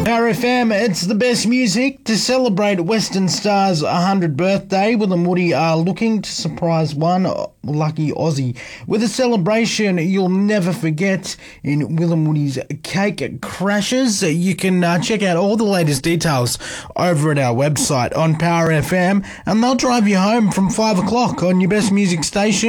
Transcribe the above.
Power FM, it's the best music to celebrate Western Star's 100th birthday. Will and Woody are looking to surprise one lucky Aussie with a celebration you'll never forget in Will and Woody's Cake Crashers. You can check out all the latest details over at our website on Power FM, and they'll drive you home from 5 o'clock on your best music station.